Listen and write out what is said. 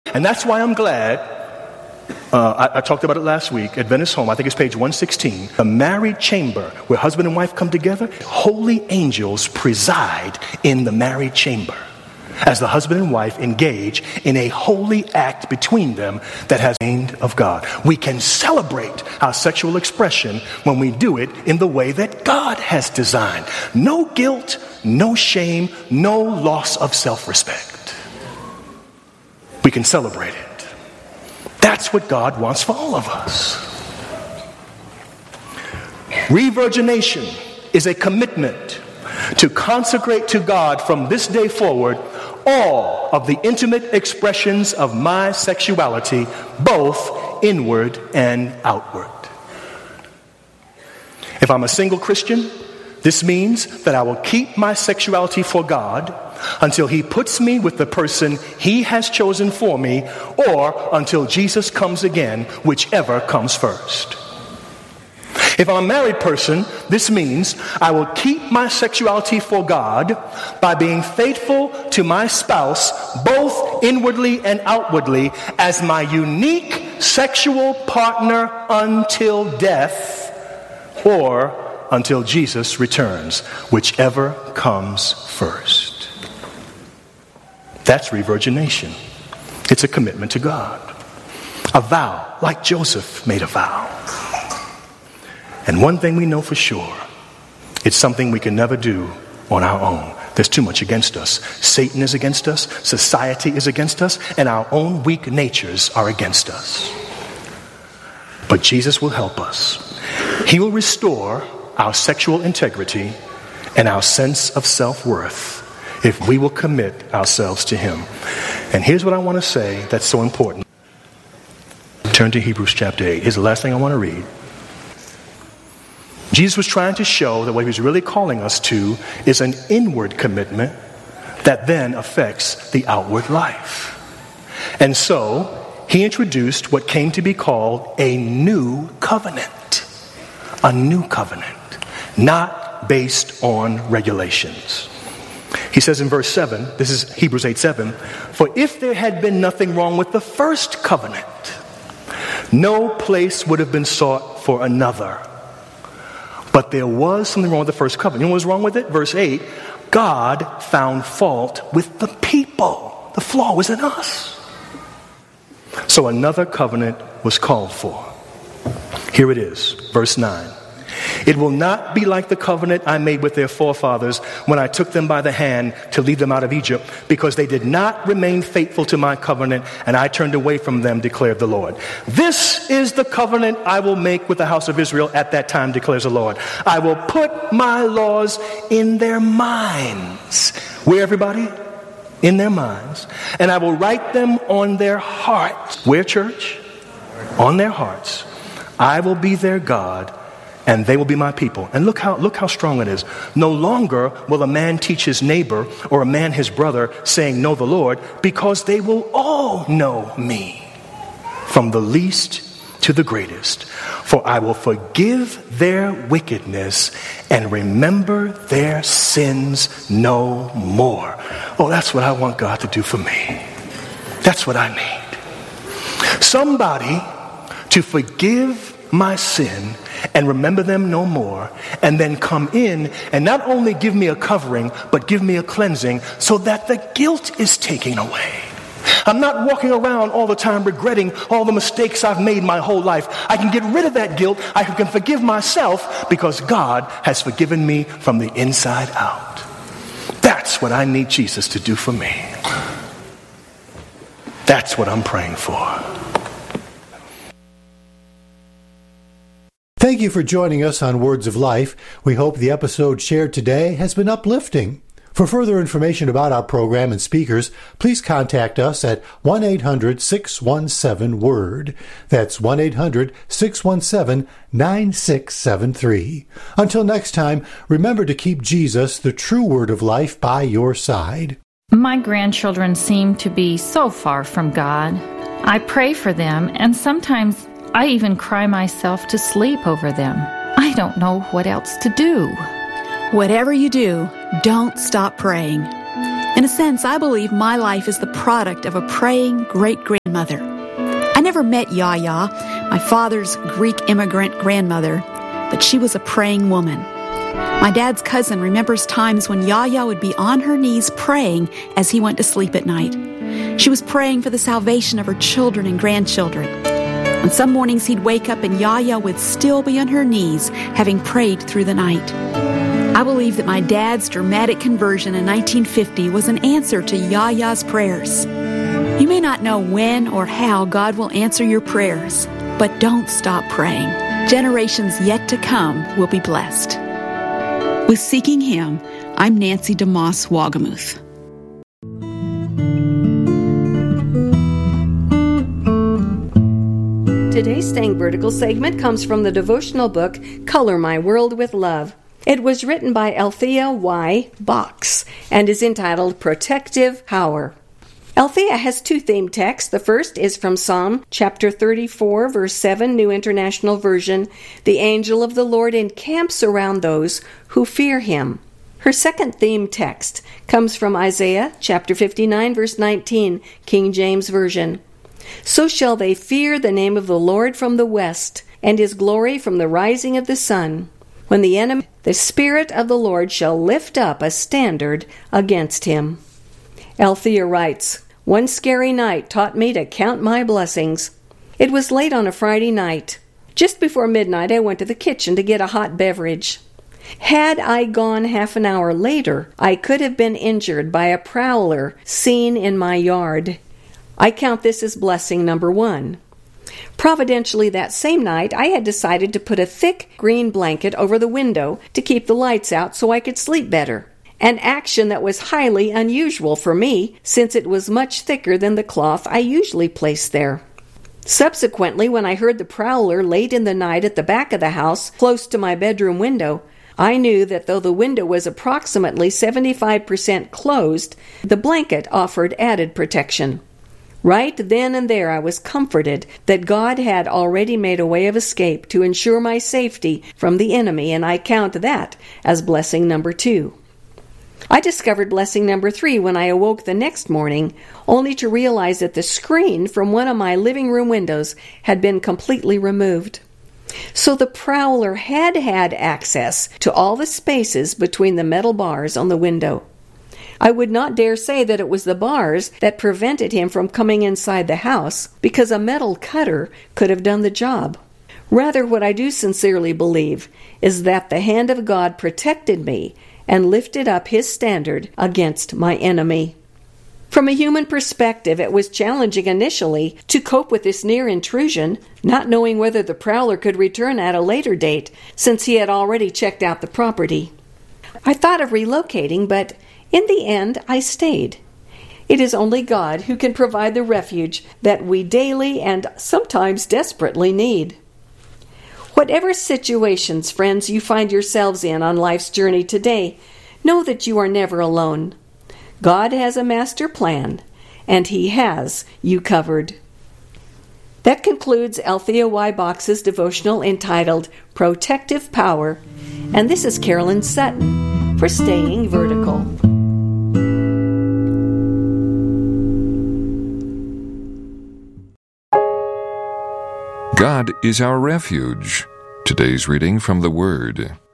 And that's why I'm glad, I talked about it last week, Adventist Home, I think it's page 116, the married chamber where husband and wife come together, holy angels preside in the married chamber as the husband and wife engage in a holy act between them that has the name of God. We can celebrate our sexual expression when we do it in the way that God has designed. No guilt, no shame, no loss of self-respect. We can celebrate it. That's what God wants for all of us. Revirgination is a commitment to consecrate to God from this day forward all of the intimate expressions of my sexuality, both inward and outward. If I'm a single Christian, this means that I will keep my sexuality for God until He puts me with the person He has chosen for me, or until Jesus comes again, whichever comes first. If I'm a married person, this means I will keep my sexuality for God by being faithful to my spouse, both inwardly and outwardly, as my unique sexual partner until death, or until Jesus returns, whichever comes first. That's revirgination. It's a commitment to God. A vow, like Joseph made a vow. And one thing we know for sure, it's something we can never do on our own. There's too much against us. Satan is against us, society is against us, and our own weak natures are against us. But Jesus will help us. He will restore our sexual integrity and our sense of self-worth if we will commit ourselves to Him. And here's what I want to say that's so important. Turn to Hebrews chapter 8. Here's the last thing I want to read. Jesus was trying to show that what He was really calling us to is an inward commitment that then affects the outward life. And so He introduced what came to be called a new covenant. A new covenant, not based on regulations. He says in verse 7, this is Hebrews 8:7, for if there had been nothing wrong with the first covenant, no place would have been sought for another. But there was something wrong with the first covenant. You know what was wrong with it? Verse 8, God found fault with the people. The flaw was in us. So another covenant was called for. Here it is, verse 9. It will not be like the covenant I made with their forefathers when I took them by the hand to lead them out of Egypt, because they did not remain faithful to my covenant, and I turned away from them, declared the Lord. This is the covenant I will make with the house of Israel at that time, declares the Lord. I will put my laws in their minds. Where, everybody? In their minds. And I will write them on their hearts. Where, church? On their hearts. I will be their God, and they will be my people. And look how strong it is. No longer will a man teach his neighbor or a man his brother, saying, know the Lord, because they will all know me, from the least to the greatest. For I will forgive their wickedness and remember their sins no more. Oh, that's what I want God to do for me. That's what I need. Somebody to forgive my sin and remember them no more, and then come in and not only give me a covering, but give me a cleansing so that the guilt is taken away. I'm not walking around all the time regretting all the mistakes I've made my whole life. I can get rid of that guilt. I can forgive myself because God has forgiven me from the inside out. That's what I need Jesus to do for me. That's what I'm praying for. Thank you for joining us on Words of Life. We hope the episode shared today has been uplifting. For further information about our program and speakers, please contact us at 1-800-617-WORD. That's 1-800-617-9673. Until next time, remember to keep Jesus, the true Word of life, by your side. My grandchildren seem to be so far from God. I pray for them, and sometimes I even cry myself to sleep over them. I don't know what else to do. Whatever you do, don't stop praying. In a sense, I believe my life is the product of a praying great-grandmother. grandmother. I never met Yaya, my father's Greek immigrant grandmother, but she was a praying woman. My dad's cousin remembers times when Yaya would be on her knees praying as he went to sleep at night. She was praying for the salvation of her children and grandchildren. On some mornings he'd wake up and Yaya would still be on her knees, having prayed through the night. I believe that my dad's dramatic conversion in 1950 was an answer to Yaya's prayers. You may not know when or how God will answer your prayers, but don't stop praying. Generations yet to come will be blessed. With Seeking Him, I'm Nancy DeMoss Wagamuth. Today's Staying Vertical segment comes from the devotional book, Color My World with Love. It was written by Althea Y. Box and is entitled Protective Power. Althea has two theme texts. The first is from Psalm chapter 34, verse 7, New International Version. The angel of the Lord encamps around those who fear him. Her second theme text comes from Isaiah chapter 59, verse 19, King James Version. So shall they fear the name of the Lord from the west, and his glory from the rising of the sun. When the Spirit of the Lord shall lift up a standard against him. Althea writes, one scary night taught me to count my blessings. It was late on a Friday night. Just before midnight, I went to the kitchen to get a hot beverage. Had I gone half an hour later, I could have been injured by a prowler seen in my yard. I count this as blessing number 1. Providentially, that same night, I had decided to put a thick green blanket over the window to keep the lights out so I could sleep better. An action that was highly unusual for me, since it was much thicker than the cloth I usually place there. Subsequently, when I heard the prowler late in the night at the back of the house, close to my bedroom window, I knew that though the window was approximately 75% closed, the blanket offered added protection. Right then and there I was comforted that God had already made a way of escape to ensure my safety from the enemy, and I count that as blessing number 2. I discovered blessing number 3 when I awoke the next morning, only to realize that the screen from one of my living room windows had been completely removed. So the prowler had access to all the spaces between the metal bars on the window. I would not dare say that it was the bars that prevented him from coming inside the house, because a metal cutter could have done the job. Rather, what I do sincerely believe is that the hand of God protected me and lifted up his standard against my enemy. From a human perspective, it was challenging initially to cope with this near intrusion, not knowing whether the prowler could return at a later date, since he had already checked out the property. I thought of relocating, but in the end, I stayed. It is only God who can provide the refuge that we daily and sometimes desperately need. Whatever situations, friends, you find yourselves in on life's journey today, know that you are never alone. God has a master plan, and he has you covered. That concludes Althea Y. Box's devotional entitled Protective Power, and this is Carolyn Sutton for Staying Vertical. God is our refuge. Today's reading from the Word.